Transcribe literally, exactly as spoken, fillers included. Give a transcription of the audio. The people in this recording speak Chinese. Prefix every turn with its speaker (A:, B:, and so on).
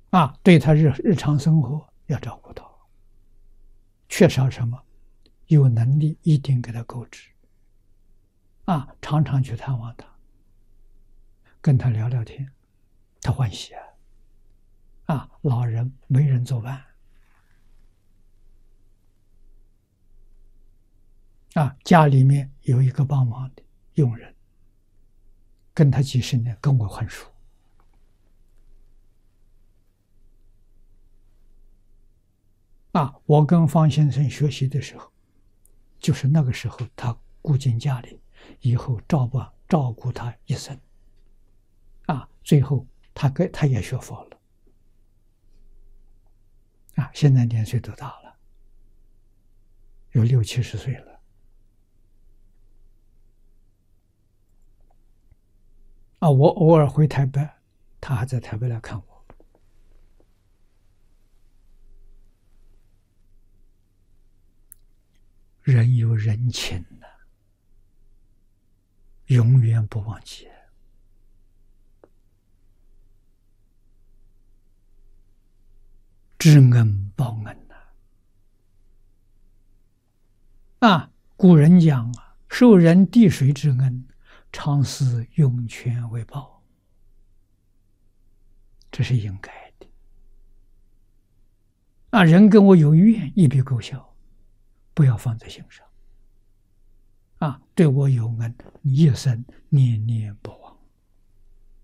A: 啊，对他日日常生活要照顾到，缺少什么，有能力一定给他购置，啊，常常去探望他，跟他聊聊天，他欢喜啊。啊，老人没人作伴，啊，家里面有一个帮忙的佣人，跟他几十年，跟我很熟。啊，我跟方先生学习的时候，就是那个时候，他顾尽家里，以后照顾照顾他一生。啊，最后他跟他也学佛了。啊，现在年岁都大了，有六七十岁了。啊，我偶尔回台北，他还在台北来看我。人有人情的，永远不忘记。知恩报恩呐！啊，古人讲啊，受人滴水之恩，常思涌泉为报，这是应该的。啊，人跟我有怨，一笔勾销，不要放在心上。啊，对我有恩，一生念念不忘。